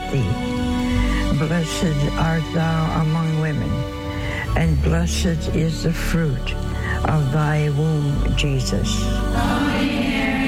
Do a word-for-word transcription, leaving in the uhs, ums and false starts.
thee. Blessed art thou among women, and blessed is the fruit of thy womb, Jesus. Holy Mary,